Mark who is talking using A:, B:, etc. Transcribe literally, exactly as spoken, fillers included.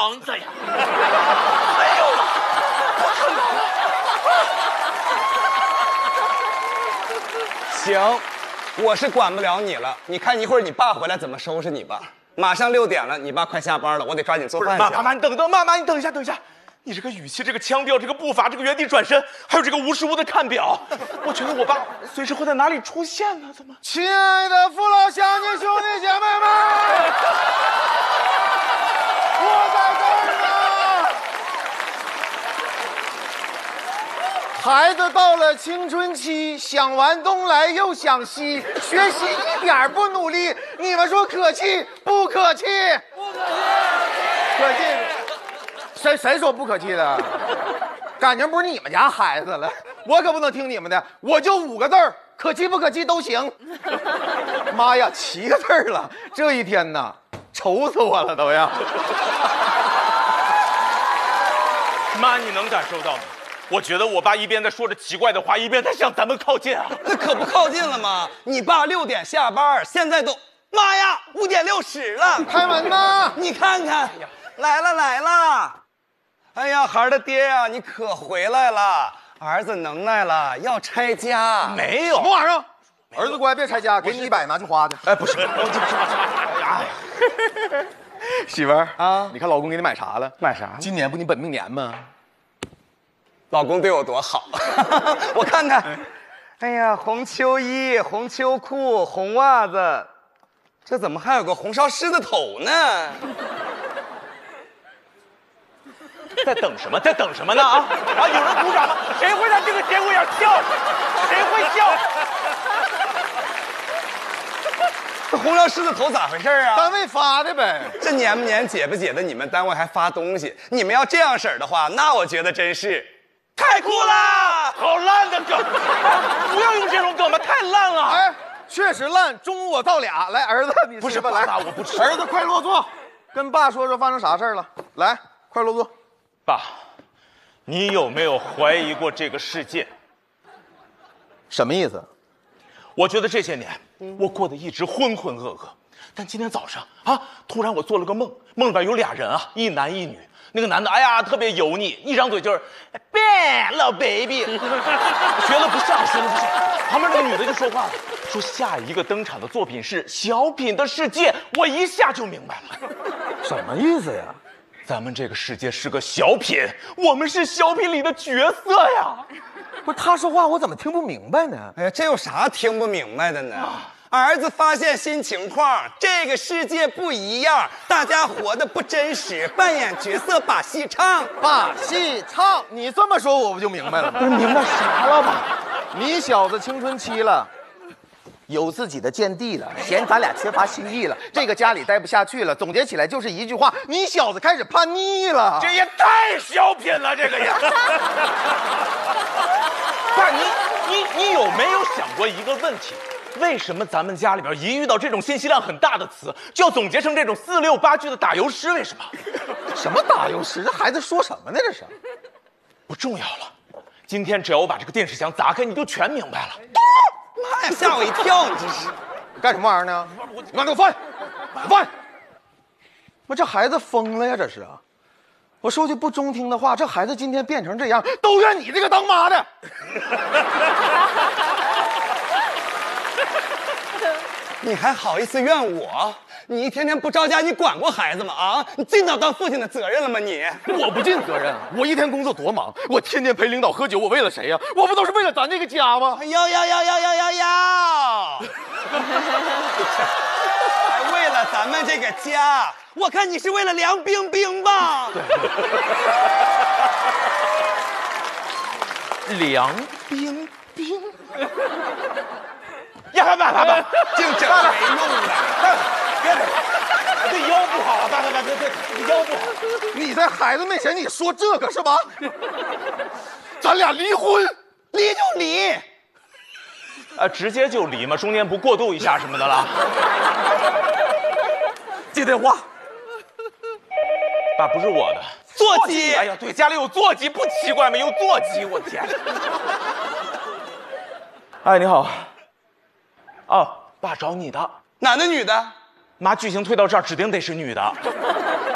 A: 房子呀！没有了，不可能了！
B: 行，我是管不了你了。你看一会儿你爸回来怎么收拾你吧。马上六点了，你爸快下班了，我得抓紧做饭去。
A: 妈妈妈，你等等，妈妈你等一下，等一下。你这个语气、这个腔调、这个步伐、这个原地转身，还有这个无时无的看表，我觉得我爸随时会在哪里出现呢？怎么？
C: 亲爱的父老乡亲兄弟姐妹们，我在这儿呢。孩子到了青春期，想完东来又想西，学习一点不努力，你们说可气不可气？不可气，可气。谁谁说不可气的？感情不是你们家孩子了，我可不能听你们的，我就五个字儿，可气不可气都行。妈呀，七个字儿了，这一天呐，愁死我了都要。
A: 妈，你能感受到吗？我觉得我爸一边在说着奇怪的话，一边在向咱们靠近啊。
B: 那可不靠近了吗？你爸六点下班，现在都，妈呀，五点六十了，
C: 开门呐！
B: 你看看，来了来了。哎呀，孩儿的爹呀、啊，你可回来了！儿子能耐了，要拆家。
A: 没有，
C: 什么玩意儿？儿子乖，别拆家，给你一百拿去花去。
A: 哎，不是，
C: 哎，媳妇儿
B: 啊，
C: 你看老公给你买啥了？
B: 买啥？
C: 今年不你本命年吗？
B: 老公对我多好，我看看。哎呀，红秋衣、红秋裤、红袜子，这怎么还有个红烧狮子头呢？
A: 在等什么？在等什么呢？啊啊！有人鼓掌吗？谁会在这个节骨眼笑？谁会笑？
B: 这红烧狮子头咋回事啊？
C: 单位发的呗。
B: 这年不年节不节的，你们单位还发东西？你们要这样式儿的话，那我觉得真是太酷啦！
A: 好烂的梗，不要用这种梗吧，太烂了。
C: 哎，确实烂。中午我造俩，来，儿子你
A: 不是
C: 吃吧，来，
A: 爸爸我不吃
C: 儿子快落座，跟爸说说发生啥事儿了。来，快落座。
A: 爸，你有没有怀疑过这个世界？
C: 什么意思？
A: 我觉得这些年我过得一直浑浑噩噩，但今天早上啊，突然我做了个梦，梦里边有俩人啊，一男一女。那个男的，哎呀，特别油腻，一张嘴就是 “bang 老 baby”，学了不像，学了不像。旁边那个女的就说话了，说下一个登场的作品是《小品的世界》，我一下就明白了，
C: 什么意思呀？
A: 咱们这个世界是个小品，我们是小品里的角色呀。
C: 不是他说话，我怎么听不明白呢？
B: 哎呀，这有啥听不明白的呢？儿子发现新情况，这个世界不一样，大家活得不真实，扮演角色把戏唱，
C: 把戏唱。你这么说我不就明白了吗？不是明白啥了吧？你小子青春期了，有自己的见地了，嫌咱俩缺乏新意了，这个家里待不下去了。总结起来就是一句话：你小子开始叛逆了。
A: 这也太小品了，这个也。爸，你你你有没有想过一个问题？为什么咱们家里边一遇到这种信息量很大的词，就要总结成这种四六八句的打油诗？为什么？
C: 什么打油诗？这孩子说什么呢？这是
A: 不重要了。今天只要我把这个电视墙砸开，你就全明白了。
B: 妈呀，吓我一跳！你这是
C: 干什么玩意儿呢？你妈给我翻翻！我这孩子疯了呀！这是啊！我说句不中听的话，这孩子今天变成这样，都怨你这个当妈的。
B: 你还好意思怨我？你一天天不着家，你管过孩子吗？啊，你尽到当父亲的责任了吗你？
C: 我不尽责任啊！我一天工作多忙，我天天陪领导喝酒，我为了谁呀、啊？我不都是为了咱这个家吗？
B: 要要要要要要要！还为了咱们这个家，我看你是为了梁冰冰吧？
A: 梁冰冰。呀，爸爸爸，
B: 净整没用的，
A: 别别，对腰不好啊，爸爸爸，对对，腰不好。
C: 你在孩子面前你说这个是吧？咱俩离婚，
B: 离就离，
A: 啊，直接就离嘛，中间不过渡一下什么的了。
C: 接电话，
A: 爸，不是我的，
B: 座机。
A: 哎呀，对，家里有座机不奇怪吗？有座机，我天。哎，你好。哦，爸找你的，
B: 男的女的？
A: 妈，剧情推到这儿，指定得是女的。